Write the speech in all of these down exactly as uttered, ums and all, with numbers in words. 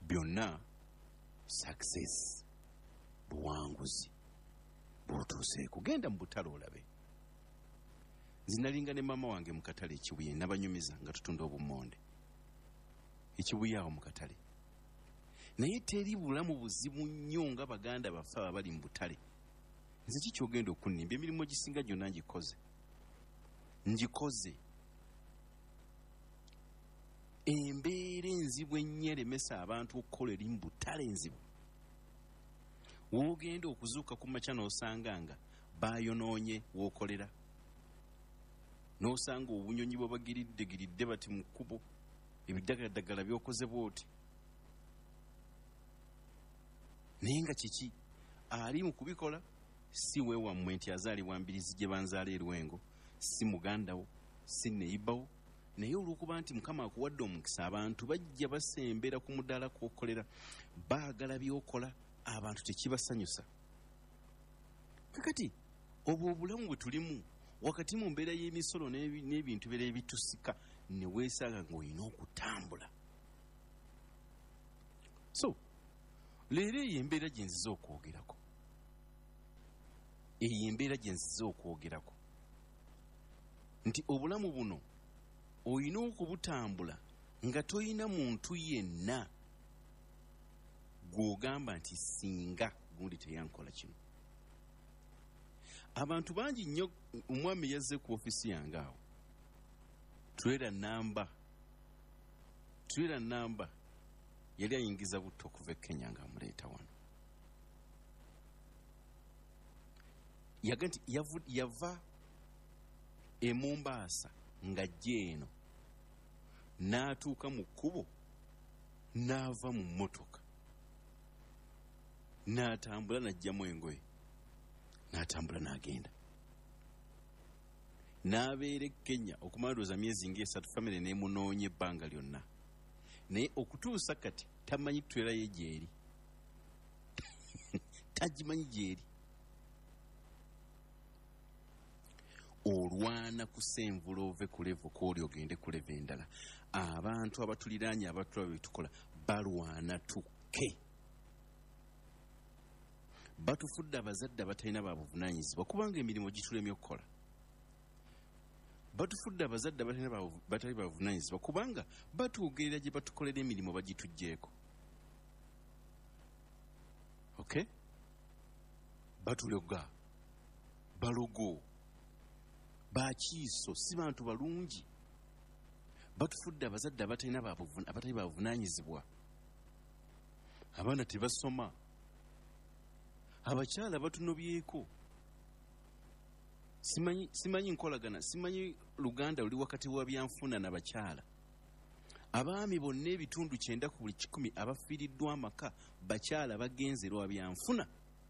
byonna success, buwanguzi bw'otuuse kugenda mu butale olabe. Zinalinga ne mama wange mu katale ekibuye nabanyumiza nga tutunda obummonde ekibuye awo mu katale, naye teri bulamu buzibu nnyo nga baganda baffe abali mu butale. Nze kikyogenda okunnimba emirimu gisinga gyonna ngikoze ngikoze embeera enzibu ennyo eremesa abantu okukola eri mu butale enzibu. Woogenda okuzuuka ku makya n'osanga nga baayonoonye w'okolera, n'osanga obunyonyi bwe bagiridde giridde bati mu kkubo, ebiddagaddagala by'okoze bw'oti. Naye nga kiki ali mu kubikola? Si weewammwe nti azaalibwa mbirizi gye banzaala erwengo, si mugandawo, si neyibawo, naye olw'okuba nti Mukama akuwadde omukisa, abantu bajja basembera ku mudaala kw'okolera, baagala by'okola, abantu tekibasanyusa. Kakati obwo obulamu bwe tulimu wakati mu mbeera y'emisolo n'ebintu bira ebitusika, ne weesanga ng'olina okutambula. So leero eyo embeera gye nziza okwogerako, eyo embeera gye nziza okwogerako nti obulamu buno olina okubutambula nga toyina muntu yenna gw'ogamba nti singa gundi teyankola kino. Abantu bangi nnyo. Omwami yazze ku ofisi yange awo, tulera namba tulera namba yali ayingiza butto okuva e Kenya nga amuleeta wano. Yaga nti yava e Mombasa ng'ajja eno, n'atuuka mu kkubo, n'ava mu mmotoka, n'atambula n'aggyamu engoye, n'atambula n'agenda. N'abeera e Kenya okumala ndowooza myezi ng'esatu, famire n'emunoonya ebbanga lyonna, naye okutuusa kati tamanyi tutwera ye gy'eri. Tagimanyi gy'eri. Olwana kusenvula ove ku levo k'oli ogende ku levo endala. Abantu abatuliraanye abatulaba bye tukola balwana tukke. Batufudde abazadde abatalina babuvunaanyizibwa kubanga emirimu gitulemye okukola. Batufudde abazadde abatalina batali babuvunaanyizibwa kubanga batugerera gye batukolera emirimu bagitugjeeko. Okay? Batuloga, balogo, bakiiso, si bantu balungi. Batufudde abazadde abatalina abatali babuvunaanyizibwa. Abaana tebasoma. Abakyala batunobyeko. Simanyi simanyi nkolagana, simanyi Luganda luli wakati wa byanfuna n'abakyala. Abaami bonna ebitundu kyenda ku buli kikumi abafiiriddwa amaka bakyala bagenze lwa byanfuna.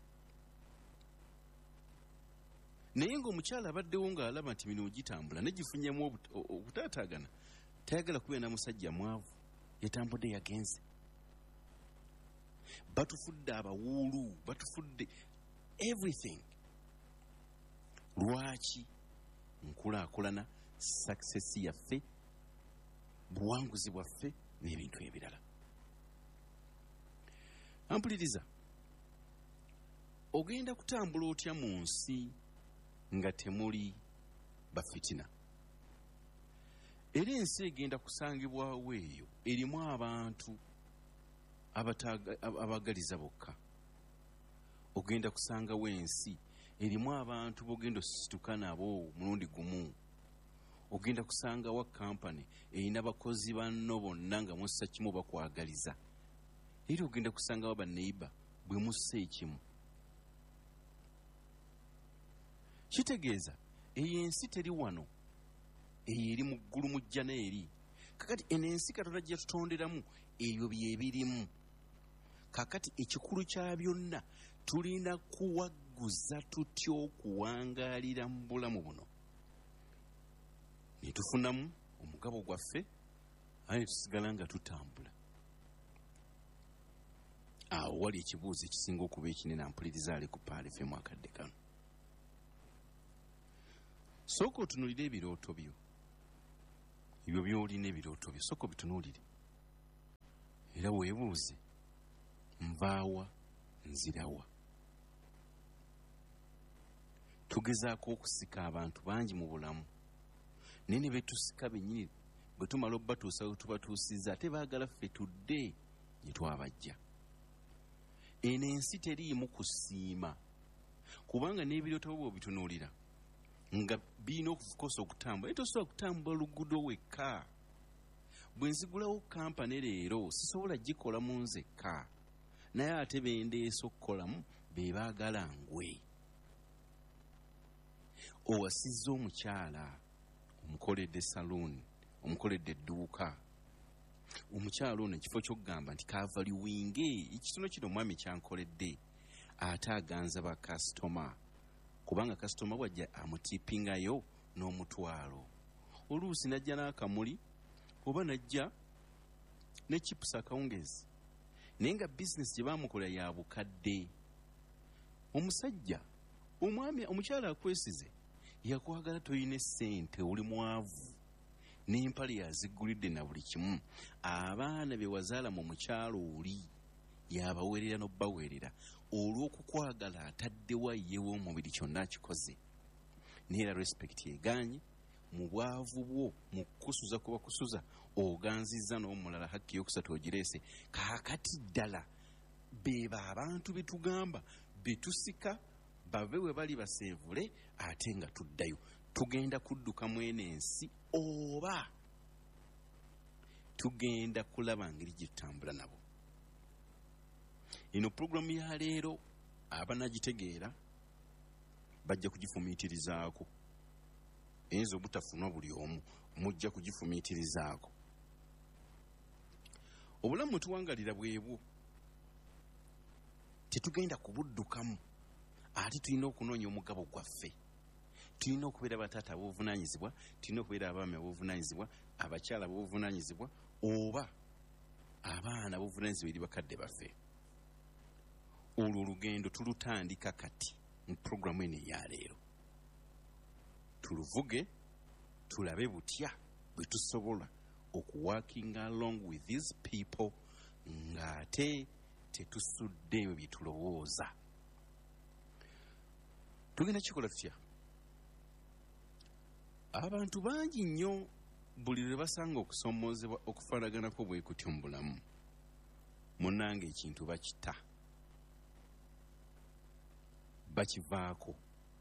Naye ng'omukyala abaddewo ng'alaba nti mirimu gitambula negifunyemu obutaataagana, tayagala kubeera na musajja mwavu, yatambudde yagenze. Batufudde abawuulu, batufudde everything. Lwaki? Nkulaakulana, success yaffe, buwanguzi bwaffe n'ebintu ebirala. Ampuliriza, ogenda kutambula otya mu nsi nga temuli bafitina? Era ensi egenda kusangibwawo eyo erimu abantu abagaliza bokka. Ogenda kusangawo ensi erimu abantu b'ogenda osituka nabo mulundi gumu. Ogenda kusangawo kampani erina bakozi banno bonna nga mussa kimu bakwagaliza. Era ogenda kusangawo banneiba bwe mussa ekimu. Kitegeeza eyo ensi teri wano, eyo eri mu ggulu mujja n'eri. Kakati eno ensi Katonda gye tutonderamu ebyo byebirimu. Kakati ekikulu kya byonna tulina kuwaguza tutya okuwangaalira mu bulamu buno. Ne tufunamu omugabo gwaffe, aye tusigala nga tutambula. Awo wali ekibuuzo ekisinga okuba ekinene, ampuliriza ali ku Paali F M akadde kano. Sooka otunuulire ebirooto byo. Ebyo by'olina ebirooto byo, sooka bitunuulire. Era weebuuze nvaawa nzirawa. Tugezaako okusika abantu bangi mu bulamu naye ne betusika bennyini bwe tumala obbatuusa we tubatuusiza ate baagala ffe tudde gye twabajja. Eno ensi teriimu kusiima kubanga n'ebirooto bwo bitunuulira nga birina okukosa okutambula. Tosobola kutambula luguudo wekka. Bwe nzigulawo kampani leero sisobola gikola mu nzekka naye ate bendeesa okukolamu be baagala ngwe. Owasizza omukyala omukoledde saloon, omukoledde edduuka, omukyala ono ekifo ky'okugamba nti kaavaliwinge ekitono kino omwami kyankoledde ate aganza bakasitoma kubanga kasitoma bwajja amutiipingayo n'omutwalo. Oluusi najja n'akamuli oba najja ne chips akawungezi naye nga bizinesi gye baamukola ya bukadde. Omusajja omwami omukyala akwesize yakwagala toyina essente oli mwavu n'empale yazigulidde na buli kimu. Abaana be wazaala mu mukyalo oli yabaweerera n'obbaweerera olw'okukwagala ataddewa ye w'omubiri kyonna akikoze naye era respect eganye mu bwavu bwo mu kukusuza kuba kusuza oganzizza n'omulala hakki yokusatu ogireese. Kaakati ddala beeba abantu betugamba betusika bave we bali baseevule ate nga tuddayo. Tugenda kudduka mwene ensi oba tugenda kulaba ngeri gye tutambula nabo. Eno pulogulaamu ya leero abanagitegeera bajja kugifumiitirizaako. Eyinza obutafunwa buli omu, mujja kugifumiitirizaako. Obulamu bwe tuwangalira bwebwo tetugenda kubuddukamu ate tulina okunoonya omugabo gwaffe. Tulina okubeera bataata ab'obuvunaanyizibwa, tulina okubeera abaami ab'obuvunaanyizibwa, abakyala ab'obuvunaanyizibwa oba abaana ab'obuvunaanyizibwa eri bakadde baffe. Olwo olugendo tulutandika kati mu pulogulaamu eno eya leero. Tuluvuge tulabe butya bwe tusobola okuworking along with these people ng'ate tetusuddeyo bye tulowooza. Tugenda kikola tutya? Abantu bangi nnyo buli lwe basanga okusoomoozebwa okufaanaganako bwe kutyo mu bulamu munnange ekintu bakita bakivaako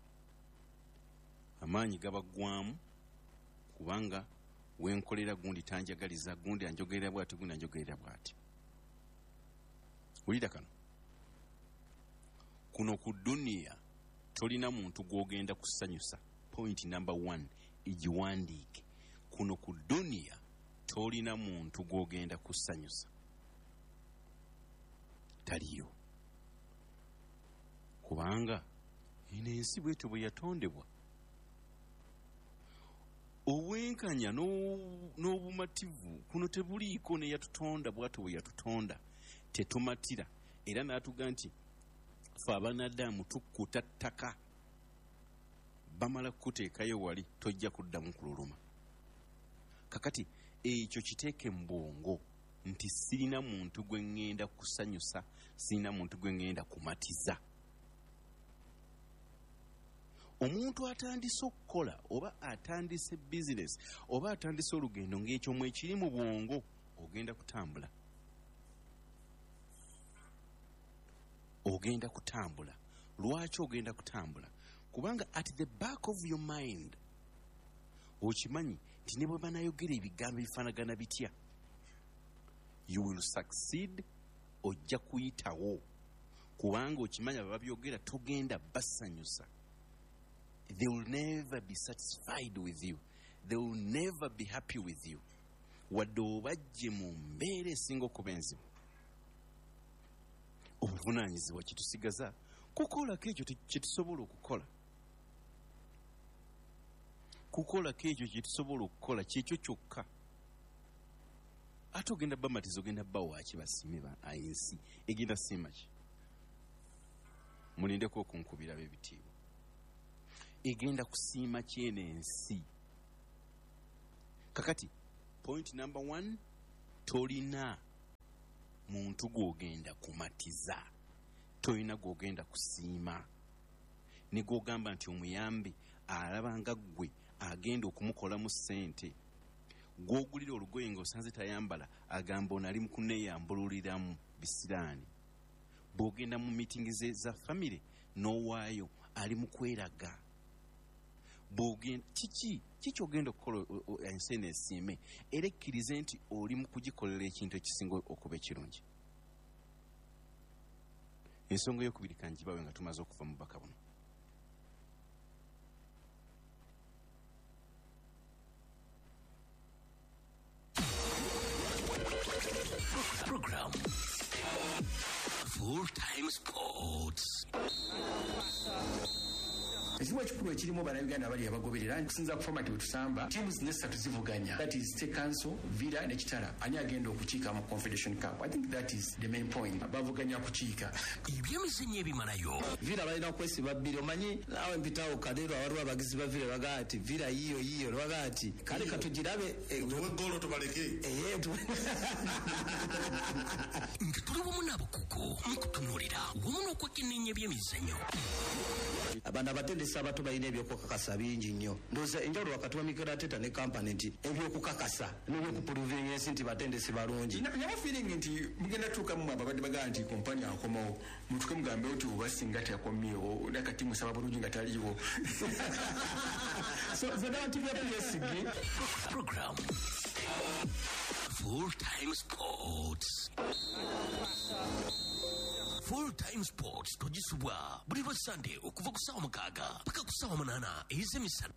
amaanyi gabaggwamu kubanga wenkolera gundi tanjagaliza gundi anjogerera bw'ati gundi anjogerera bw'ati. Wulira kano kuno ku duniya tolina muntu gw'ogenda kusanyusa. Point number one egiwandiike. Kuno ku duniya tolina muntu gw'ogenda kusanyusa. Taliyo. Kubanga eno ensi bwetyo bwe yatondebwa obwenkanya n'obumativu kuno tebuliiko ne yatutonda bw'atyo bwe yatutonda tetumatira era n'atuga nti ffe abanadamu tukkuta ttaka bamala kukuteekayo wali tojja kuddamu kululuma. Kakati ekyo kiteeke mu bwongo nti sirina muntu gwe ŋŋenda kusanyusa, sirina muntu gwe ŋŋenda kumatiza. Omuntu atandise okukola oba atandise bizinesi oba atandise olugendo ng'ekyo mwe kiri mu bwongo ogenda kutambula. Ogenda kutambula. Lwaki ogenda kutambula? Kubanga at the back of your mind okimanyi nti ne bwe banayogera ebigambo ebifaanagana bitya you will succeed, ojja kuyitawo kubanga okimanyi abo babyogera togenda basanyusa. They will never be satisfied with you. They will never be happy with you. Wadde obajje mu mbeera esinga okuba enzibu. Obuvunaanyizibwa kitusigaza kukolako ekyo kye tusobola okukola. Kukolako ekyo kye tusobola okukola kyekyo kyokka. Ate ogenda bamatiza ogenda bba waaki basime ba ensi egenda siima ki? Mulindeko okunkubira b'ebitiibwa. Egenda kusiima kyene ensi. Kakati point number one tolina muntu gw'ogenda kumatiza, toyina gw'ogenda kusiima. Ne gw'ogamba nti omuyambi alaba nga ggwe agenda okumukolamu ssente. Gw'ogulira olugoye ng'osanze tayambala agamba ono ali mu kuneeyambululiramu bisiraani. Bw'ogenda mu miitingi ze za famire n'owaayo ali mu kweraga. Bw'ogenda kiki kiki ogenda okukola ensi esiime era ekkirize nti oli mu kugikolera ekintu ekisinga okuba ekirungi. Ensonga ey'okubiri kangibawe nga tumaze okuva mu bubaka buno. Program Full Time Sports. Ekiwa kikulu ekirimu bannayuganda abali abagoberera nkusinza ku format wetusamba tiimu zino essatu zivuganya, that is State Council, Villa ne Kitara. Ani agenda okukiika mu Confederation Cup? I think that is the main point. Bavuganya kukiika Ebyemizannyo ebimalayo. Villa balina kwesiba bbiri. Omanyi naawe mpitawo Kadero waliwo abagizi ba Villa bagaa ati Villa yiyo yiyo bagaa ati kale katugirabe tuwe golo tubaleke. Eh Nga tuli wamu n'abakugu mu kutunuulira wamu n'okwekenneenya ebyemizannyo. Abana abatendesi abato balina ebyokukakasa bingi nnyo. Ndowooza enjawulo wakati wa Mikel Arteta ne kampani nti ebyokukakasa n'ebyokupuluvinga ensi nti batendesi balungi. Naba feeling nti mugenda tuukamu ababadde bagaa nti kompani akomawo mutuke mugambe nti oba singa teyakomyewo nakati musaba bulungi nga taliiwo. So zonna tv P S G Program Full Time Sports. Full Time Sports tugisubwa buli lwa Sunday okuva ku ssaawa mukaaga paka ku ssaawa munaana ez'emisana.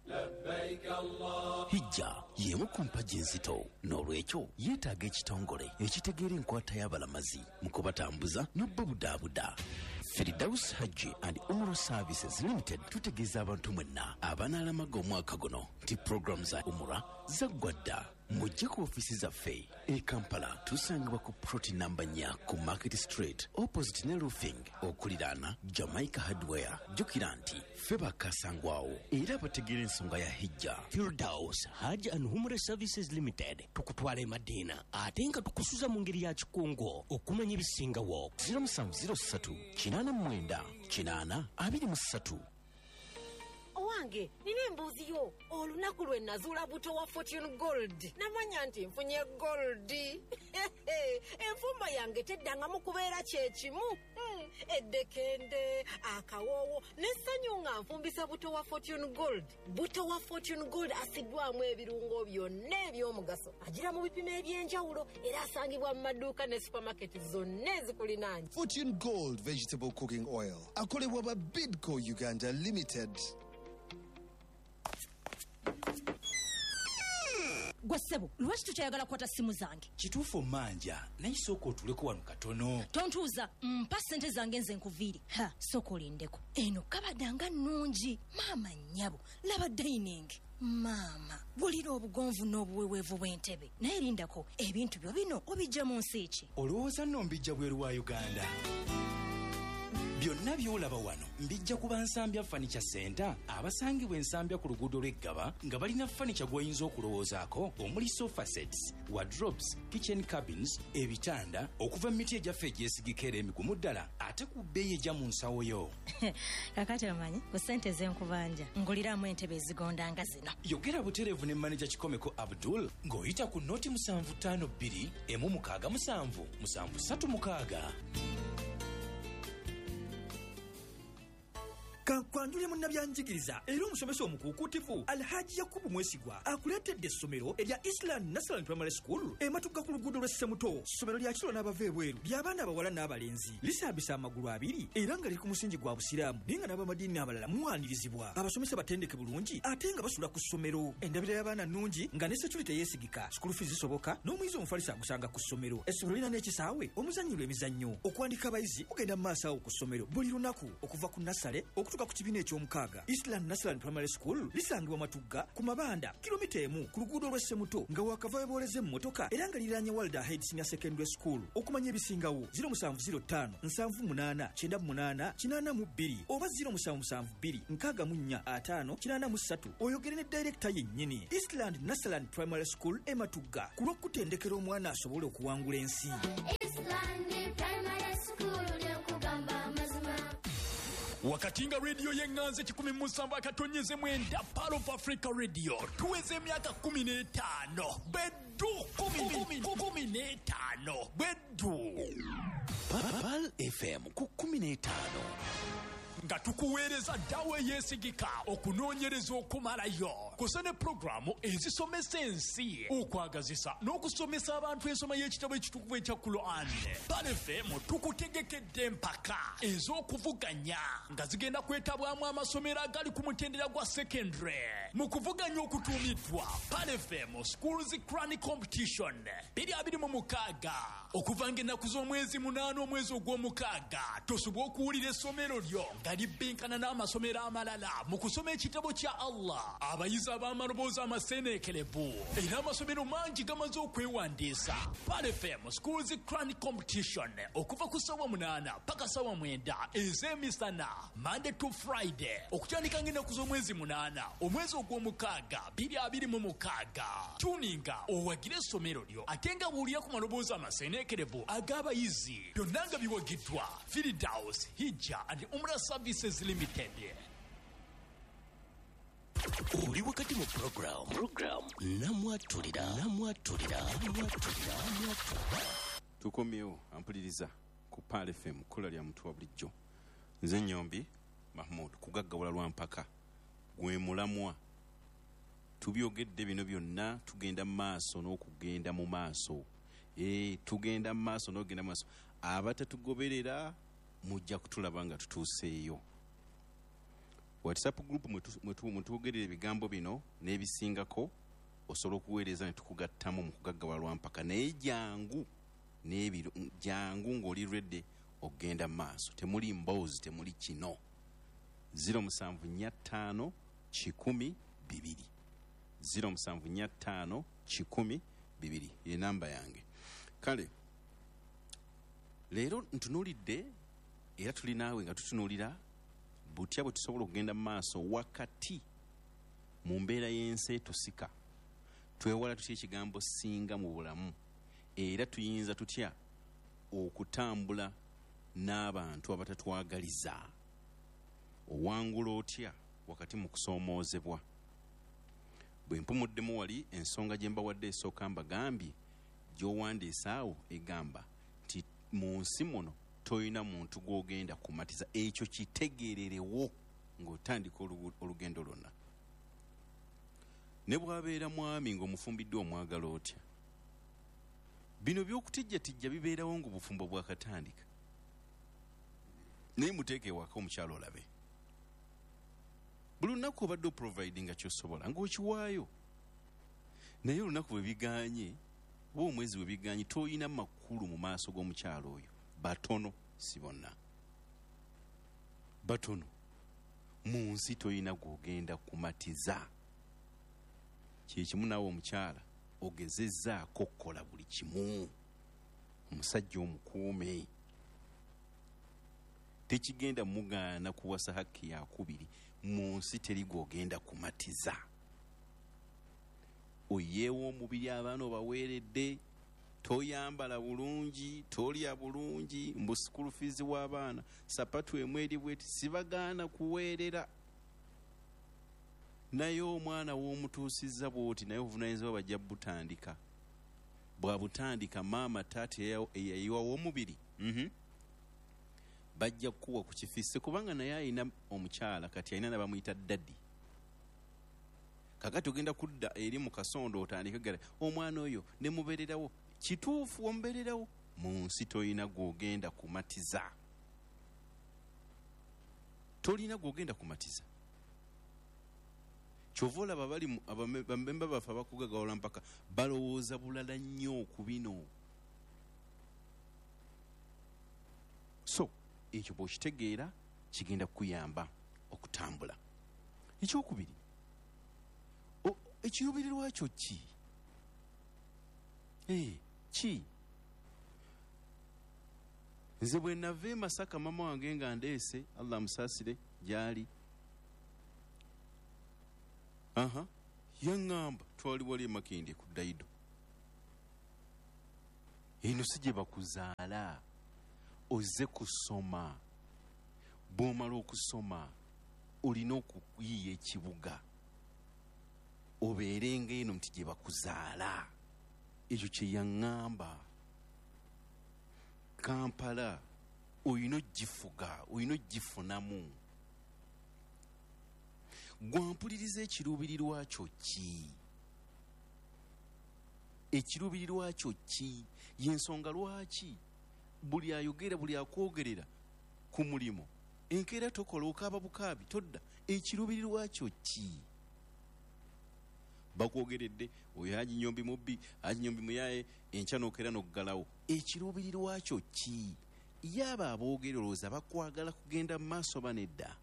Hijja y'emu ku mpagi enzito, n'olwekyo yeetaaga ekitongole ekitegeera enkwata y'abalamazi mu kubatambuza n'obbabudaabuda. Firdaus Hajji and Umrah Services Limited tutegeeza abantu mwenna abanaalamaga omwaka guno nti program za Umrah zaggwa dda. Mujje ku ofisi zaffe e Kampala tusangibwa ku ploti namba nnya ku Market Street opposite ne roofing okuliraana Jamaica Hardware. Jjukira nti ffe bakasangwawo era bategeera ensonga ya hijja. Firdaus Hajj and Umrah Services Limited tukutwala e Madiina ate nga tukusuza mu ngeri ya kikungo okumanya ebisingawo. zero seven zero three kinaana mwenda kinaana abiri mu ssatu. Owange nina embuuzi yo. Olunaku lwe nazuula buto wa Fortune Gold namanya nti nfunye gold. Enfumba yange teddangamu kubeera kyekimu. Eddekende akawoowo n'essanyu nga nfumbisa buto wa Fortune Gold. Buto wa Fortune Gold asiddwamu ebirungo byonna eby'omugaso, agira mu bipimo eby'enjawulo era asangibwa mu maduuka ne supermarket zonna ezikulinaanye. Fortune Gold Vegetable Cooking Oil akolebwa ba Bidco Uganda Limited. Gwasebo, lwaki tukyayagala kwata simu zange? Kituufu manja, naye sooka otuleko wano katono. Tontuuza, mpa ssente zange nze nkuviiri. Ha, sooka olindeko. Eno kabadanga nnungi. Maama nnyabo, laba dining. Maama, bulira obugonvu n'obuweweevu bw'entebe. Naye lindako, ebintu byo bino obijja mu nsi ki? Olowooza nno mbijja bweru wa Uganda? Byonna by'olaba wano mbijja kuba Nsambya Furniture Center abasangibwa Ensambya ku luguudo lw'Eggaba nga balina furniture gw'oyinza okulowoozaako omuli sofa sets, wardrobes, kitchen cabins, ebitanda okuva mu miti egyaffe egyesigika era emigumu ddala ate ku bbeeyi ejja mu nsawo yo. Kakati omanyi ku ssente z'enkubanja nguliramu entebe ezigonda nga zino. Yogera butereevu ne manager Kikomeko Abdul ng'oyita ku noti musanvu ttaano bbiri emu mukaaga musanvu musanvu ssatu mukaaga. Kankwanjule munnabyanjigiriza era omusomesa omukuukutivu Alhaji Yakubu Mwesigwa akuleetedde essomero erya Island National Primary School ematuka ku luguudo lw'Essemuto. Ssomero lya kiro n'abava ebweru ly'abaana abawala n'abalenzi lisambisa amagulu abiri era nga liri ku musingi gwa busiraamu naye nga n'abamadiini abalala muwanirizibwa. Abasomesa batendeke bulungi ate nga basula ku ssomero. Endabira y'abaana nnungi nga ne security yeesigika. School fees zisoboka n'omuyizi omufalisa agusanga ku ssomero. Essomero lirina n'ekisaawe omuzannyirwa emizannyo. Okuwandika abayizi mugenda mu maaso awo ku ssomero buli lunaku okuva ku nassale okutuuka okutuuka ku kibiina eky'omukaaga. Eastland National Primary School lisangibwa Matugga ku Mabanda kilomita emu ku luguudo lw'Essemuto nga wakava weboleze emmotoka era nga liraanye Walder Head Senior Secondary School. Okumanya ebisingawo zero seven zero five seven eight eight nine eight eight mu bbiri oba zero seven seven two nkaaga mu nnya ataano kinaana mu ssatu oyogere ne director yennyini. Eastland National Primary School e Matugga ku lw'okutendekera omwana asobole okuwangula ensi. Eastland Primary School ly'okugamba amazima. Wakati nga radio y'enganze kikumi mu musanvu akatonyeze mwenda Pearl of Africa Radio tuweze emyaka kumi n'etaano beddu kumi kumi n'etaano beddu Pearl F M ku kumi n'etaano nga tukuweereza ddawo eyeesigika okunoonyereza okumalayo kusa ne pulogulaamu ezisomesa ensi okwagazisa n'okusomesa abantu ensoma y'ekitabo ekitukuvu ekya Quran. Pearl F M tukutegekedde empaka ez'okuvuganya nga zigenda kwetabwamu amasomero agali ku mutendera gwa secondary mu kuvuganya okutuumiddwa Pearl F M Schools Quran Competition biri abiri mu mukaaga okuva ng'ennaku z'omwezi munaana omwezi ogw'omukaaga tosobwa okuwulira essomero lyo nga libbinkana n'amasomero amalala mu kusoma ekitabo kya Allah. Abayizi ab'amaloboozi amaseeneekerevu era amasomero mangi gamaze okwewandiisa. Pearl F M Schools Quran Competition okuva ku ssaawa munaana paka ssaawa mwenda ez'emisana Monday to Friday okutandika ng'ennaku z'omwezi munaana omwezi ogw'omukaaga biri abiri mu mukaaga. Tuninga owagire essomero lyo ate nga buulira ku maloboozi amaseeneekerevu ag'abayizi byonna nga biwagiddwa Firdaus Hijja and Umrah Services Limited. oli wakati mu program program namwatulira namwatulira namwatulira namwatulira tukomyewo ampuliriza ku Pearl F M kola lya mtu wa bulijjo. Nze Nnyombi Mahmud kugaggawala lwa mpaka gwe mulamwa. Tubyogedde bino byonna tugenda mu maaso n'okugenda mu maaso. Eh tugenda mu maaso n'okugenda mu maaso. Abatatugoberera mujja kutulaba nga tutuuseeyo. WhatsApp group mwetu mutugerera ebigambo bino n'ebisingako osobola okuweereza ne tukugattamu mu kugaggawala lwa mpaka naye jangu n'ebiro jangu ng'oli redde ogenda mu maaso. Temuli mboozi temuli kino. zero seven four five kikumi bibiri zero seven four five kikumi bibiri ye namba yange. Kale leero ntunuulidde era tuli naawe nga tutunuulira butya bwe tusobola okugenda mu maaso wakati mu mbeera y'ensi etusika. Twewala tutya ekigambo singa mu bulamu era tuyinza tutya okutambula n'abantu abatatwagaliza. Owangula otya wakati mu kusoomoozebwa. Bwe mpumuddemu wali ensonga gye mbawadde esooka mbagambye gy'owandiisa awo egamba nti mu nsi muno toyina muntu gw'ogenda kumatiza. Ekyo kitegeererewo ng'otandika olugendo lwonna. Ne bw'abeera mwami ng'omufumbiddwa omwagala otya. Bino by'okutijjatijja bibeerawo ng'obufumbo bwakatandika. Naye muteeke ewaka omukyalo olabe. Buli lunaku obadde oprovidinga ky'osobola ng'okiwaayo. Naye olunaku bwe biganye oba omwezi bwe biganye toyina makulu mu maaso g'omukyalo oyo. Batono si bonna. Batono mu nsi toyina gw'ogenda kumatiza. Kyekimu naawe omukyala ogezezzaako okukola buli kimu. Omusajja omukuume tekigenda mugaana kuwasa hakki yakubiri. Mu nsi teri gw'ogenda kumatiza. Oyeewo omubiri abaana obaweeredde. Toyambala bulungi, tolya bulungi, mbu school fees w'abaana sapatu emu eri bweti sibagaana kuweerera. Naye omwana w'omutuusizza bw'oti naye obuvunaanyizibwa bajja butandika. Bwabutandika maama taata eyayiwawo omubiri mm-hmm. bajja kukuwa ku kifisse kubanga naye alina omukyala kati alina nabamuyita daddi. Kakati ogenda kudda eri mu kasondo otandika gala omwana oyo ne mubeererawo. Kituufu omubeererawo mu nsi toyina gw'ogenda kumatiza. Tolina gw'ogenda kumatiza. Kyova olaba bali bamemba baffe abakugaggawala mpaka balowooza bulala nnyo ku bino. So ekyo bw'okitegeera kigenda kukuyamba okutambula. Ekyokubiri, o- ekiruubirirwa kyo ki? Eh, ki? Nze bwe nava e Masaka mama wange nga ndeese, Allah amusaasire, gyali. Aha, yaŋŋamba twali wali e Makindye ku Daido. Eno si gye bakuzaala, ozze kusoma. Bw'omala okusoma olina okuyiiya ekibuga obeerenga eno nti gye bakuzaala. Ekyo kye yaŋŋamba. Kampala olina ogifuga, olina ogifunamu. Gwampuliriza ekiruubirirwa kyo ki? Ekiruubirirwa kyo ki? Y'ensonga lwaki buli ayogera, buli akwogerera ku mulimu enkeera tokola okaaba bukaabi todda. Ekiruubirirwa kyo ki? Bakwogeredde oyo Haji Nyombi mubbi, Haji Nyombi muyaye, enkya n'okeera n'oggalawo. Ekiruubirirwa kyo ki? Yaaba aboogera olowooza bakwagala kugenda mu maaso banedda.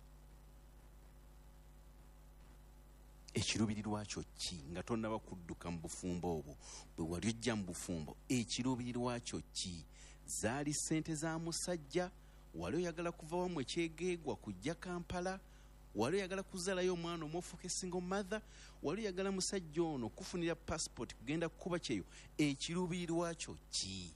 Ekiruubirirwa kyo ki nga tonnaba kudduka mu bufumbo obwo? Bwe wali ojja mu bufumbo, ekiruubirirwa kyo ki? Zaali ssente za musajja? Wali oyagala kuva wamu ekyegeegwa kujja Kampala? Wali oyagala kuzaalayo omwana omwofuuka single mother? Wali oyagala musajja ono kufunira passport kugenda kukuba kyeyo? Ekiruubirirwa kyo ki?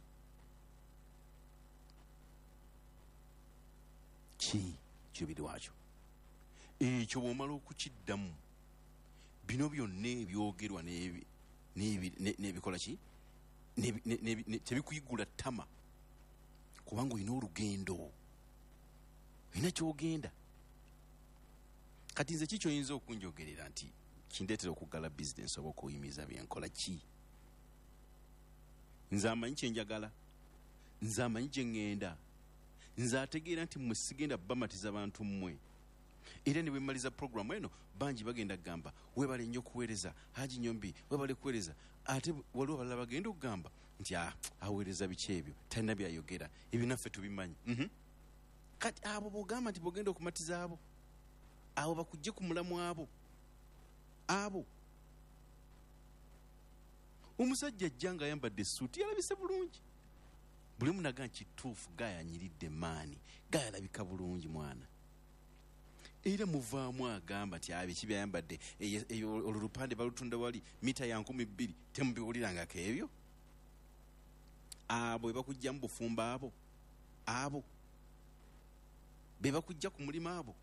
Ki kiruubirirwa kyo? Ekyo bw'omala okukiddamu, bino byonna ebyogerwa n'ebi- n'ebi- ne- n'ebikola ki N'ebi- ne- n'ebi- ne- tebikuyigula ttama, kubanga olina olugendo, olina kyogenda. Kati nze ki kyoyinza okunjogerera nti kindeetera okuggala bizinesi oba okuyimiza byenkola ki? Nze amanyi kyenjagala, nze amanyi gye ŋŋenda, nze ategeera nti mmwe sigenda bamatiza bantu mmwe. Era ne bwe mmaliza programu eno bangi bagenda kugamba weebale nnyo okuweereza Haji Nyombi, weebale kuweereza. Ate waliwo abalala bagenda okugamba nti ah, aweereza biki ebyo, talina byayogera, ebyo naffe tubimanyi. Mhm. Kati abo bw'ogamba nti bw'ogenda okumatiza abo, abo bakujje ku mulamu abo. Abo omusajja ajja nga ayambadde essuuti yalabise bulungi. Buli omu naga nkituufu gayanyiridde maani, gayalabika bulungi mwana. Era muvaamu agamba nti abiki byayambadde eyo- eyo olupande balutunda wali mita ya nkumi bbiri, temubiwulirangako ebyo? Abo be bakujja mu bufumba abo, abo be bakujja ku mulimu abo,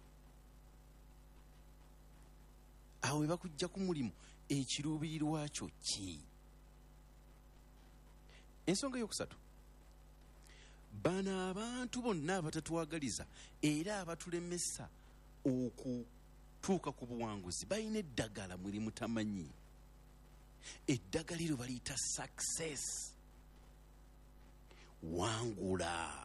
abo be bakujja ku mulimu. Ekiruubirirwa kyo ki? Ensonga yokusatu, bano abantu bonna abatatwagaliza era abatulemesa okutuuka ku buwanguzi balina eddagala mweri mutamanyi. Eddagala eryo baliyita success. Wangula,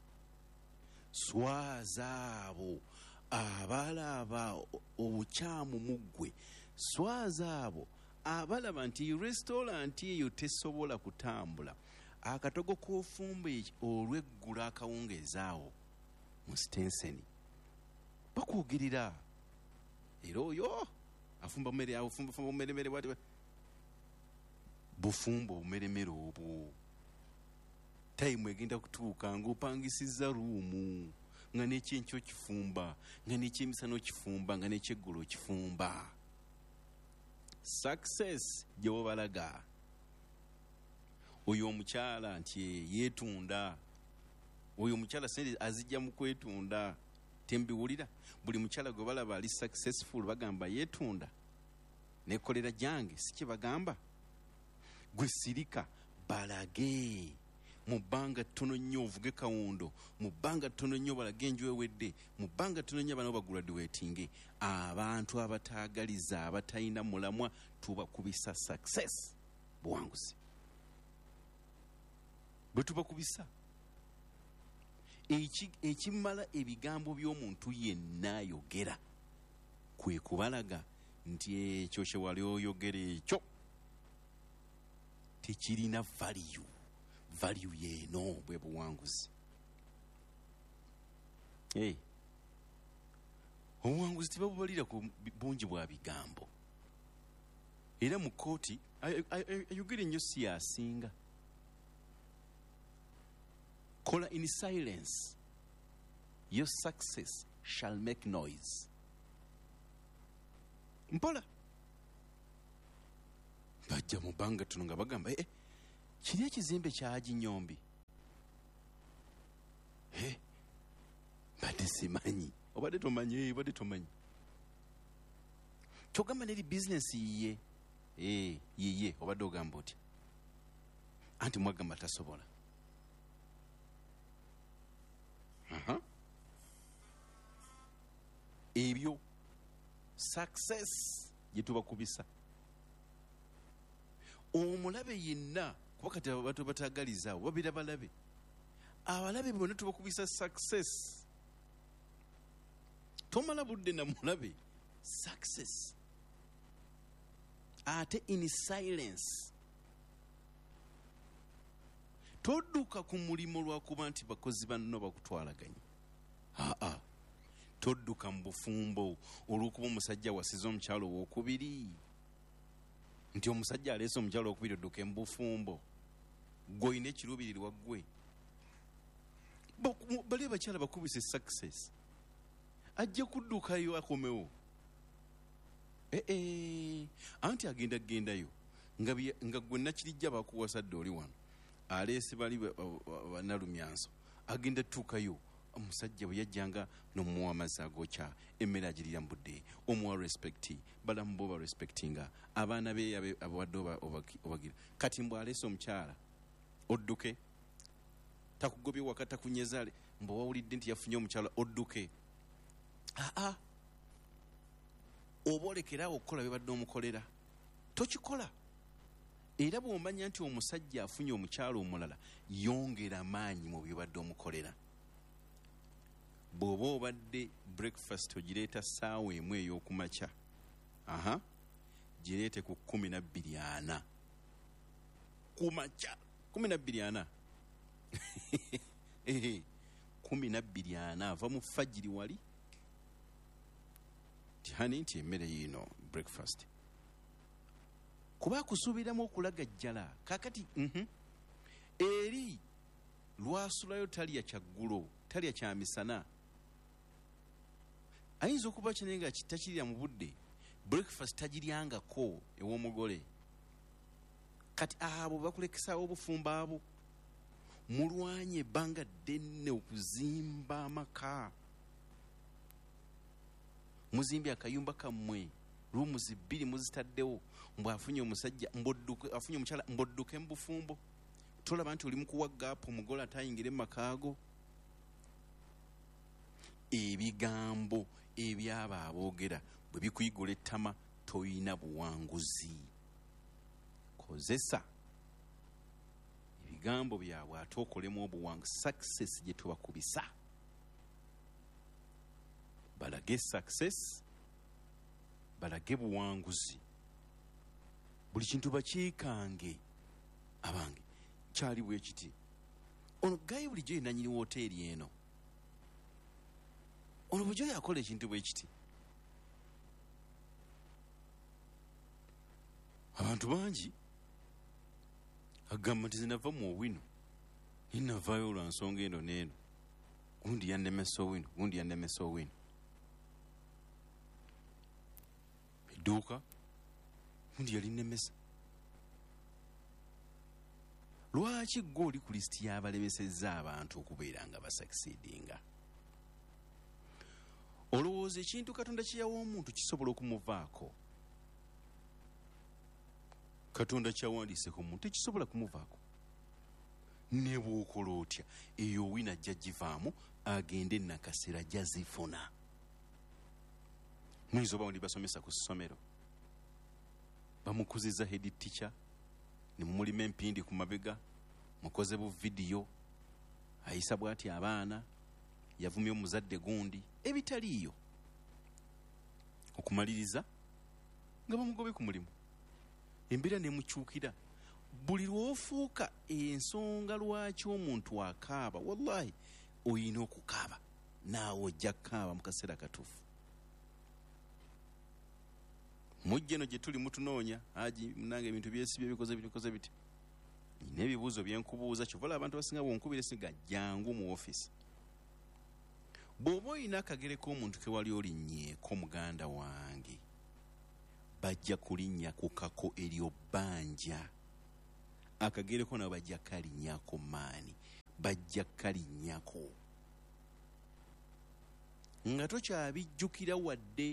swaza abo abalaba obukyamu mu ggwe, swaza abo abalaba nti restauranti eyo tesobola kutambula, akatogo k'ofumba eki olw'eggula akawungeezaawo mu Stenseni bakwogerera. Era oyo afumba mmere awo, fumba fumba bumeremere bwati bufumba obumeremere obwo. Tayimu egenda kutuuka ng'opangisizza ruumu, nga n'ekyenkyo okifumba, nga n'ekyemisana okifumba, nga n'ekyeggulo okifumba. Success gye wabalaga. Oyo omukyala nti yeetunda, oyo omukyala sente azijja mu kwetunda. Tembiwulira buli mukyala gwe balaba ali successful bagamba yeetunda. Nekolera gyange si kye bagamba. Gwe sirika balage mu bbanga ttono nnyo ovuge kawundo, mu bbanga ttono nnyo balage enju ewedde, mu bbanga ttono nnyo abanabo baguladuweetinge. Abantu abataagaliza abatalina mulamwa tubakubisa success, buwanguzi bwe tubakubisa. Eki- ekimala ebigambo by'omuntu yenna ayogera kwe kubalaga nti ekyo kye wali oyogera ekyo tekirina value. Value yeeno bwe buwanguzi. Hey, obuwanguzi tebabubalira ku bungi bwa bigambo era mu kkooti ayogere nnyo si yasinga. Kola in silence, your success shall make noise. Mpola bajja mu bbanga tuno nga bagamba eh, kiri ekizimbe kyagi Nyombi. Eh, badde simanyi obadde tomanyi obadde tomanyi kyogamba neri bizinesi yiye eh, yiye obadde ogamba otya anti mwagamba tasobola. Aha. Ebyo success gye tubakubisa. Omulabe yenna kuba kati abantu batagaliza babira balabe abalabe bonna tubakubisa success. Tomala budde na mulabe success ate in silence. Todduka ku mulimu lwakuba nti bakozi banno bakutwalaganye. Aa, todduka mu bufumbo olw'okuba omusajja wasiza omukyalo w'okubiri nti omusajja aleese omukyalo w'okubiri odduke mu bufumbo gw'olina ekiruubirirwa ggwe. Bali abakyala bakubise success ajja kuddukayo akomewo. ee anti agenda gendayo nga nga gwe nakirijja bakuwasadde oli wano aleese bali banalumyanso agenda tuukayo omusajja bwe yajjanga n'omuwa amazzi agokya emmere agirira mbudde omuwa respecti balamu bo barespectinga abaana be abawadde obagira kati mbw aleese omukyala odduke takugobye waka takunyezale mbwe wawulidde nti yafunye omukyala odduke. aa oba olekeraawo okukola bye badde omukolera tokikola. Era bw'omanya nti omusajja afunye omukyala omulala yongera maanyi mu bye badde omukolera. Bw'oba obadde breakfast ogireeta ssaawa emu ey'okumakya aha gireete ku kumi na bbiri ana ku makya kumi na bbiri ana ehe kumi na bbiri ana ava mu fajiri wali tihani nti emmere yiino breakfast kuba kusuubiramu okulagajjala kakati mhm eri lwasulayo talya kyaggulo talya kyamisana ayinza okuba kine nga kitakirira mu budde breakfast tagiryangako ew'omugole kati abo bakulekesaawo obufumbo abo mulwanye ebbanga ddenne okuzimba amaka muzimbye akayumba kammwe rumuzi bbiri muzitaddewo mbw afunye omusajja mbodduke afunye omukyala mbodduke mu bufumbo tolaba nti oli mu kuwaggaapa omugole atayingire mu makaago. Ebigambo ebyabo aboogera bwe bikuyigola ettama toyina buwanguzi. Kozesa ebigambo byabwe ate okolemu obuwangu success gye tubakubisa. Balage success balage buwanguzi buli kintu bakiikange abange kyali bwe kiti ono gayi bulijjo ye nanyini woteeri eno ono bulijjo yakola ekintu bwe kiti abantu bangi agamba nti zinava mu owino inavaayo olwa nsonga eno n'eno gundi yannemesa owino gundi yannemesa owino edduuka gundi yali nnemesa. Lwaki gwe oli ku lisiti y'abalemesezza abantu okubeera nga basakisidinga? Olowooza ekintu Katonda kye yawa omuntu kisobola okumuvaako? Katonda kyawandiise ku muntu tekisobola kumuvaako. Ne bw'okola otya eyo wina ajja givaamu agende nakasera jazifuna. Muyinza oba ndi basomesa ku ssomero bamukuziza head teacher ne mumulima empindi ku mabega mukoze bu video ayisa bwati abaana yavumye omuzadde gundi ebitaliyo okumaliriza nga bamugobe ku mulimu embeera nemukyukira buli lwofuuka ensonga lwaki omuntu akaaba wallahi oyina okukaaba naawe ojja kukaaba mu kaseera katuufu mujje no gye tuli mutunoonya aji munange ebintu byesibye bikoze bikoze biti nina ebibuuzo byenkubuuza kivola abantu basinga bonkubire siga jangu mu office bw'oba olina akagere k'omuntu ke wali olinnyeeko muganda wange bajja kulinnya ku kako eryobbanja akagere ko nabo bajja kalinnyako maani bajja kalinnyako nga tokyabijjukira wadde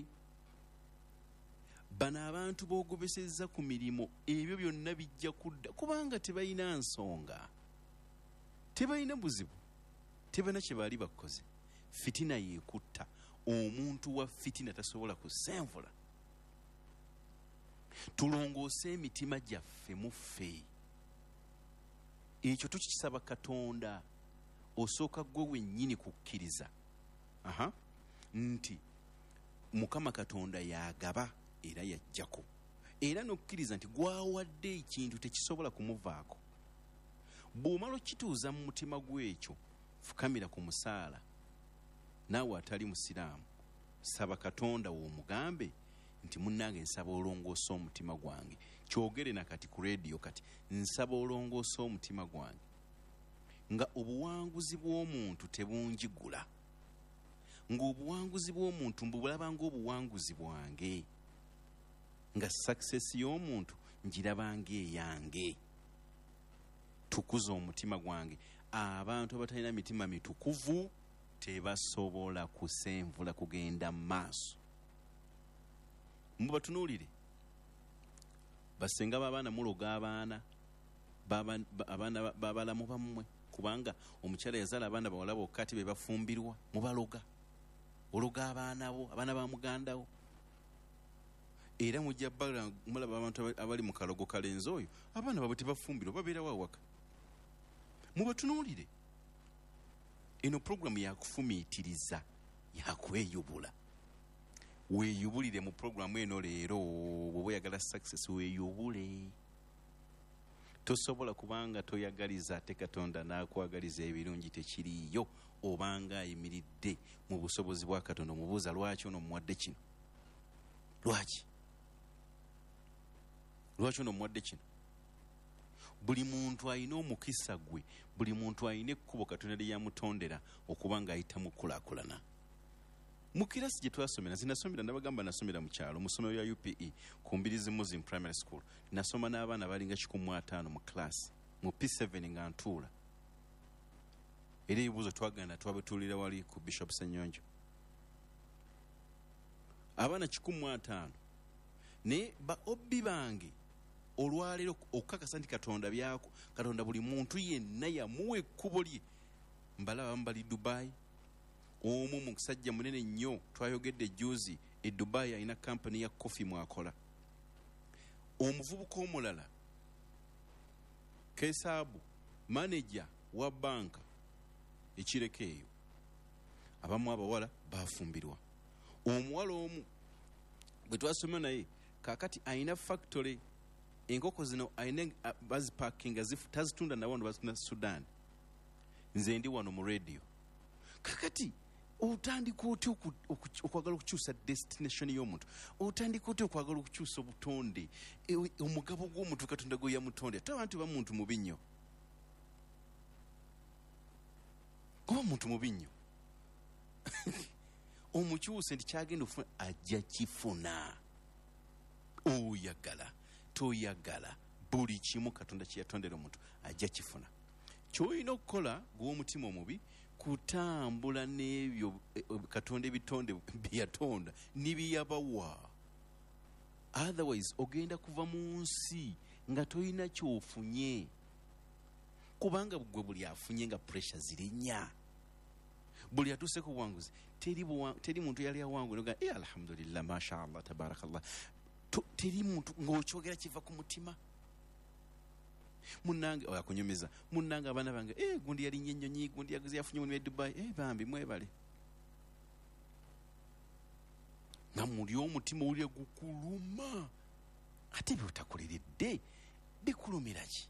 bano abantu boogobesezza ku mirimu ebyo byonna bijja kudda kubanga tebalina nsonga tebalina buzibu tebalina kye baali bakoze fitina yeekutta omuntu wa fitina tasobola kusenvula tulongoose emitima gyaffe muffe ekyo tukisaba katonda osooka gwe wennyini kukkiriza aha nti mukama katonda yagaba era yajjako era n'okkiriza nti gwawadde ekintu tekisobola kumuvaako bw'omala okituuza mu mutima gw'ekyo fukamira ku musaala naawe atali musiraamu saba katonda w'omugambe nti munnange nsaba olongoosa omutima gwange kyogere nakati ku rediyo kati nsaba olongoosa omutima gwange nga obuwanguzi bw'omuntu tebunjigula ng'obuwanguzi bw'omuntu mbulaba ng'obuwanguzi bwange nga sakisesi y'omuntu njirabanga eyange tukuza omutima gwange abantu abatalina mitima mitukuvu tebasobola kusenvula kugenda mu maaso mubatunuulire basenga b'abaana muloga abaana abaana babalamu bammwe kubanga omukyala yazaala abaana bawala bokka ati be bafumbirwa mubaloga ologa abaana bo abaana ba mugandawo era mujja bala mulaba abantu abali mu kalogo kalenzi oyo abaana babwe tebafumbirwa babeerawo awaka mubatunuulire eno programu yakufumiitiriza yakweyubula weeyubulire mu programu eno leero bw'oba oyagala success weeyubule tosobola kubanga toyagaliza ate katonda n'akwagaliza ebirungi tekiriyo obanga ayimiridde mu busobozi bwa katonda omubuuza lwaki ono muwadde kino lwaki lwaki ono muwadde kino buli muntu alina omukisa gwe buli muntu alina ekkubo katonda lye yamutondera okuba ng'ayita mu kulaakulana mu kirasi gye twasomera zinasomera nabagamba nasomera mu kyalo mu ssomero lya U P E ku mbirizi Muslim Primary School nasoma n'abaana balinga kikumu ataano mu class mu P seven nga ntuula era ebibuuzo twagenda twabetuulira wali ku Bishop Ssenyonjo abaana kikumu ataano naye ba obbi bange olwaleero okukakasa nti katonda byako katonda buli muntu yenna yamuwa ekkubo lye mbalaba bali Dubai omu musajja munene nnyo twayogedde juzi e Dubai alina kampani ya kofi mwakola omuvubuka omulala kesaabu manager wa banka ekireka eyo abamu abawala bafumbirwa omuwala omu bwe twasoma naye kakati alina factory enkoko zino alina bazipakinga tazitunda nawano bazitunda Sudan nze ndi wano mu radio kakati otandika oti okwagala okukyusa destination y'omuntu otandika oti okwagala okukyusa obutonde omugabo gw'omuntu katonda gwe yamutonde ate abantu bamuntu mubi nnyo kuba muntu mubi nnyo omukyuse nti kyagenda okufuna ajja kifuna oyagala toyagala buli kimu katonda kyeyatondera omuntu ajja kifuna kyolina okukola gw'omutima omubi kutambula n'ebyo katonda ebitonde byeyatonda nibiyabawa otherwise ogenda kuva mu nsi nga tolina kyofunye kubanga gwe buli afunye nga pressure zirinnya buli atuuse ku buwanguzi teri, teri muntu yali awangu nga eh, alhamdulillah mashallah tabarakallah teri muntu ng'okyogera kiva ku mutima munange akunyumiza munange abaana bange eh gundi yali nyennyonyi gundi yaguzi yafunye mu Dubai eh bambi mwebale nga muli omutima uli gukuluma ate by'otakoleredde bikulumira ki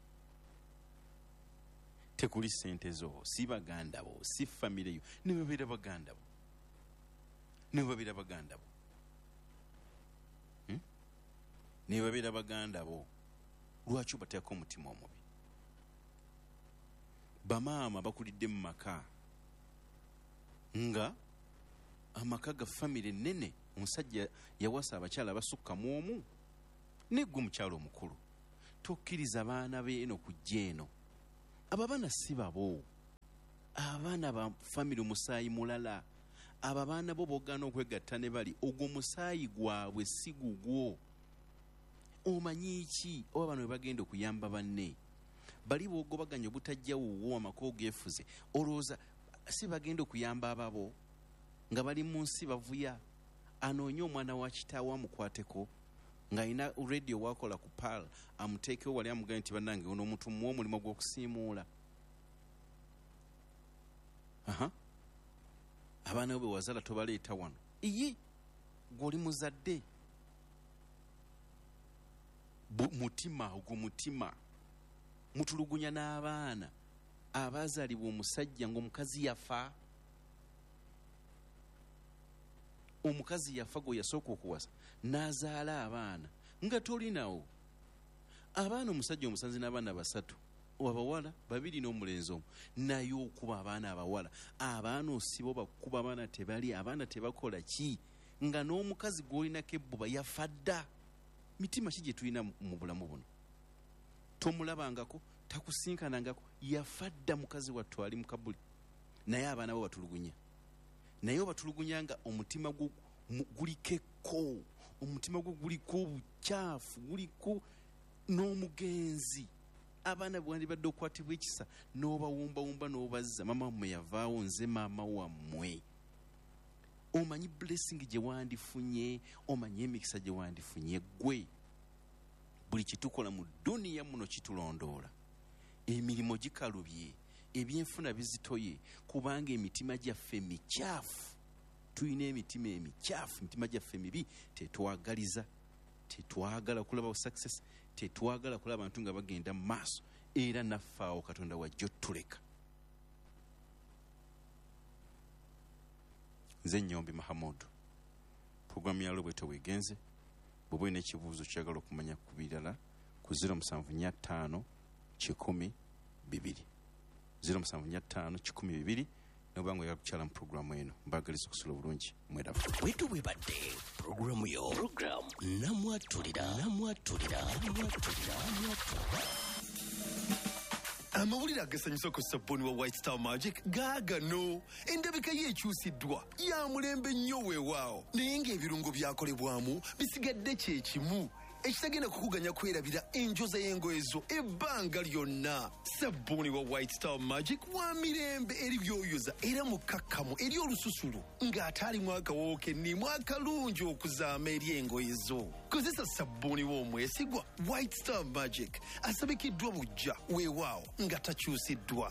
tekuli sente zo si baganda bo si famire yo ne babira baganda bo ne babira baganda bo hmm? ne babeera baganda bo lwaki obateekako omutima omubi bamaama bakulidde mu maka nga amaka ga famire ennene omusajja yawasa abakyala basukka mu omu neggwe mukyalo omukulu tokkiriza baana beeno kujja eno abo abaana si babo abaana ba famire omusaayi mulala abo abaana bo bogaana okwegatta ne bali ogwo musaayi gwabwe si gugwo omanyi ki oba bano we bagenda okuyamba banne bali bwogobaganya obutajja wuwo amaka ogeefuze olowooza si bagenda okuyamba ababo nga bali mu nsi bavuya anoonye omwana wa kitaawe amukwateko ng'alina radio wakola ku pal amuteekewo wali amuganye nti bannange ono omuntu muwa omulimu gw'okusiimuula aha abaana bo bwe wazala tobaleeta wano iye gw'oli muzadde mutima ogwo mutima mutulugunya n'abaana abazaalibwa omusajja ng'omukazi yafa omukazi yafa gwe yasooka okuwasa n'azaala abaana nga tolinawo abaana omusajja omusanzi n'abaana basatu abawala babiri n'omulenzi omu naye okuba abaana abawala abaana osiba bakuba abaana tebali abaana tebakola ki nga n'omukazi gw'olinako ebbuba yafa dda mitima ki gye tulina mu bulamu buno tomulabangako takusinkanangako yafa dda mukazi wattu ali mu kabuli naye abaana bo batulugunya naye obatulugunya nga omutima guliko ekko omutima gwo guliko obukyafu guliko n'omugenzi abaana bwandibadde okukwatibwa ekisa n'obawumbawumba n'obazza maama wammwe yavaawo nze maama wammwe omanyi blessing gye wandifunye omanyi emikisa gye wandifunye gwe buli kitukola mu duniya muno kitulondoola emirimu gikalubye ebyenfuna bizitoye kubanga emitima gyaffe mikyafu tulina emitima emikyafu emitima gyaffe mibi tetwagaliza tetwagala kulaba success tetwagala kulaba abantu nga bagenda mu maaso era naffe awo katonda wajja otuleka nze Nnyombi Mahamudu puroguramu ya lobweto wegenze bw'oba olina ekibuuzo kyagala okumanya ku birala ku zero musanvu nnya ttaano kikumi bibiri zero musanvu nnya ttaano kikumi bibiri noba nga oyagala kukyala mu puroguramu eno mbagaliza okusula obulungi mwerafu bwetu bwe badde puroguramu yo puroguramu namwatulira namwatulira namwatulira namwatulira amawulire agasanyusa ku sabbuuni wa White Star Magic gaagano endabika ye ekyusiddwa ya mulembe nnyo weewaawo naye ng'ebirungo byakolebwamu bisigadde kye kimu ekitagenda kukuganya kwerabira enjoza y'engoye zo ebbanga lyonna sabbuuni wa White Star Magic wa mirembe eri byoyoza era mukakkamu eri olususulu ng'ate alimu akawoowo kennimu akalungi okuzaama eri engoye zo kozesa sabbuuni w'omwesigwa White Star Magic asabikiddwa bujja weewaawo nga takyusiddwa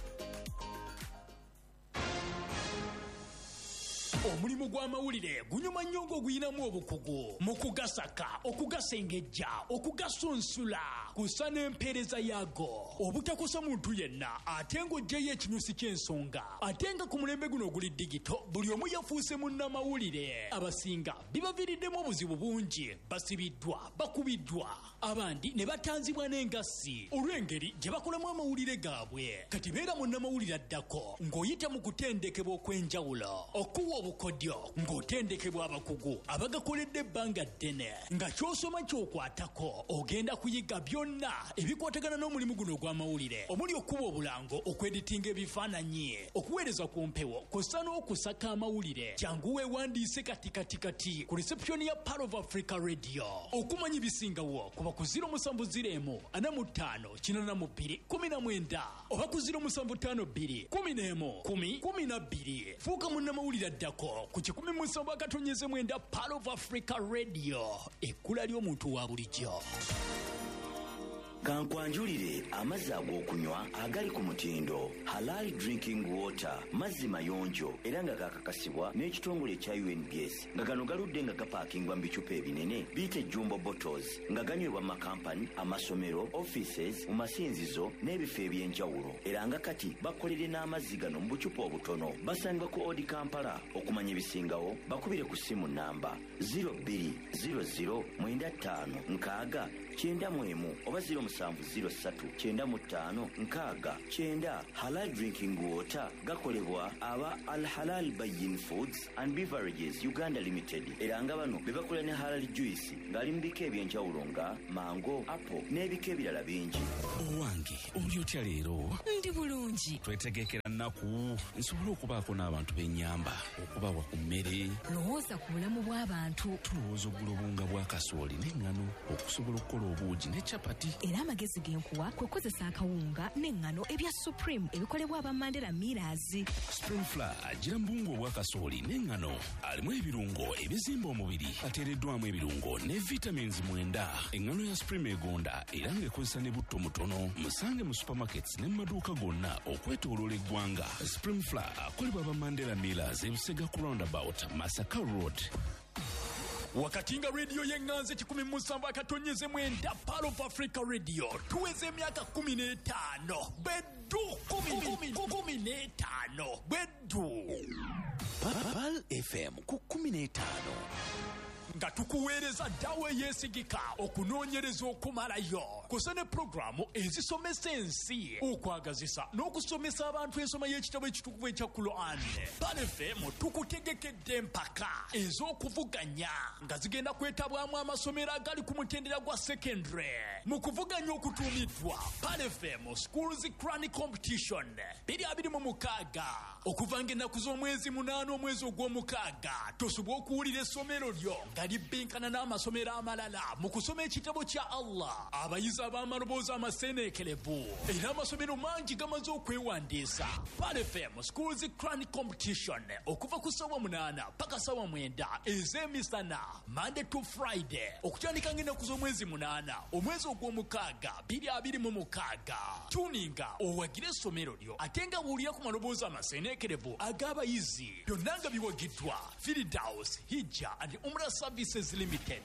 omulimu gw'amawulire gunyuma nnyo ng'oguyinamu obukugu mu kugasaka okugasengejja okugasunsula kusa n'empeereza yaago obutakosa muntu yenna ate ng'oggyeyo ekinyusi ky'ensonga ate nga ku mulembe guno oguli digito buli omu yafuuse munnamawulire abasinga bibaviiriddemu obuzibu bungi basibiddwa bakubiddwa abandi ne batanzibwa n'engassi olw'engeri gye bakolamu amawulire gaabwe kati beera munnamawulire addako ng'oyita mu kutendekebwa okw'enjawulo okuwa obukodyo ng'otendekebwa abakugu abagakoledde ebbanga ddene nga ky'osoma ky'okwatako ogenda kuyiga byonna ebikwatagana n'omulimu guno ogw'amawulire omuli okuba obulango okweditinga ebifaananyi okuweereza ku mpewo kw'ossa n'okusaka amawulire jangu weewandiise katikatikati ku reception ya Pearl of Africa Radio okumanya ebisingawo kuba ku ziro musanvu ziro emu ana mu ttaano kinaana mu bbiri kumi na mwenda oba ku ziro musanvu ttaano bbiri kumi n'emu kumi kumi na bbiri fuuka munnamawulire addako ku kikumi musanvu akatonyeze mwenda Pearl of Africa Radio ekkula ly'omuntu wa bulijjo. kankwanjulire amazzi ag'okunywa agali ku mutindo halal drinking water mazzi mayonjo era nga gakakasibwa n'ekitongole ekya U N B S nga gano galudde nga gapaakingwa mu bicupa ebinene biyite jumbo bottles nga ganywebwa mu makampani amasomero offices mu masinzizo n'ebifo eby'enjawulo era nga kati bakolere n'amazzi gano mu bucupa obutono basanga ku odi kampala okumanya ebisingawo bakubire ku simu namba zero two zero zero nine five nkaaga kyenda mu emu oba zero seven zero three kyenda mu ttaano nkaaga kyenda. Halal drinking water gakolebwa aba Al Halal Bayin Foods and Beverages Uganda Limited era nga bano be bakola ne halal juice ng'ali mu bika eby'enjawulo nga mango, apple n'ebika ebirala bingi. Owange oli otya leero? Ndi bulungi. Twetegekera nnaku nsobole okubaako n'abantu b'ennyamba okubawa ku mmere. Lowooza ku bulamu bw'abantu. Tulowooza oggula obunga bwa kasooli n'eŋŋano okusobola okukola obuugi ne capati. Era amagezi genkuwa kwe kozesa akawunga n'eŋŋano ebya Supreme ebikolebwa aba Mandela Millers. Supreme Flour agira mu bunga obwa kasooli n'eŋŋano alimu ebirungo ebizimba omubiri ateereddwamu ebirungo ne vitamins mwenda. Eŋŋano ya Supreme egonda era ng'ekozesa ne butto mutono. Musange mu supermarkets ne mu maduuka gonna okwetooloola eggwanga. Supreme Flour akolebwa aba Mandela Millers e Busega ku roundabout Masaka Road. Wakati nga radio y'enganze kikumi mu musanvu akatonyeze mwenda Pearl of Africa Radio tuweze emyaka kumi n'etaano beddu kumi n'etaano beddu Pearl F M ku kumi n'etaano nga tukuweereza ddawo eyeesigika okunoonyereza okumalayo kusa ne pulogulaamu ezisomesa ensi okwagazisa n'okusomesa abantu ensoma y'ekitabo ekitukuvu ekya Quran. Pearl F M tukutegekedde empaka ez'okuvuganya nga zigenda kwetabwamu amasomero agali ku mutendera gwa secondary mu kuvuganya okutuumiddwa Pearl F M Schools Quran Competition biri abiri mu mukaaga okuva ng'ennaku z'omwezi munaana omwezi ogw'omukaaga tosobwa okuwulira essomero lyo nga libbinkana n'amasomero amalala mu kusoma ekitabo kya Allah. Abayizi ab'amaloboozi amaseeneekerevu era amasomero mangi gamaze okwewandiisa. Pearl F M Schools Quran Competition okuva ku ssaawa munaana paka ssaawa mwenda ez'emisana Monday to Friday okutandika ng'ennaku z'omwezi munaana omwezi ogw'omukaaga biri abiri mu mukaaga. Tuninga owagire essomero lyo ate nga buulira ku maloboozi amaseeneekerevu ag'abayizi byonna nga biwagiddwa Firdaus Hijja and Umrah Services Limited.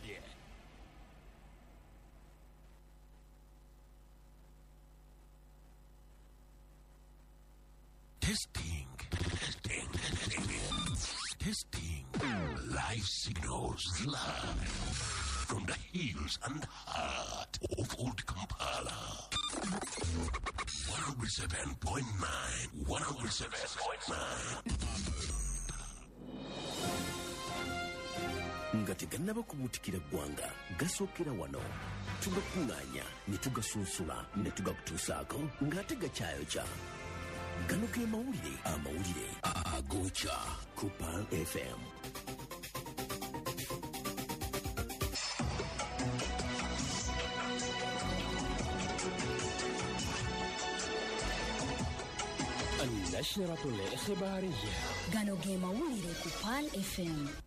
Testing, testing, testing, testing. Live signals live from the hills and heart of Old Kampala. one oh seven point nine, one oh seven point nine. nga tegannaba kubuutikira ggwanga gasookera wano tugakuŋŋaanya ne tugasunsula ne tugakutuusaako ng'ate gakyayokya. Gano ge mawulire amawulire agookya ku Pearl F M. النشرة الإخبارية gano ge mawulire ku Pearl F M.